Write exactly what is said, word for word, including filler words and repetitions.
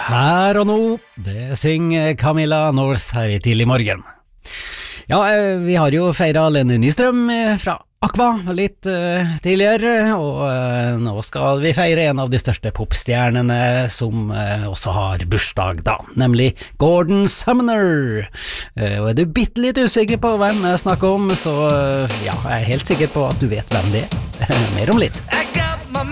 Her og nå, det synger Camilla North her i tidlig morgen. Ja, vi har jo feiret Lene Nystrøm fra Aqua litt uh, tidligere, og uh, nå skal vi feire en av de største popstjernene som uh, også har bursdag da, nemlig Gordon Sumner. Uh, og er du bitte litt usikker på hvem jeg snakker om, så uh, ja, jeg er helt sikker på at du vet hvem det er. Mer om litt.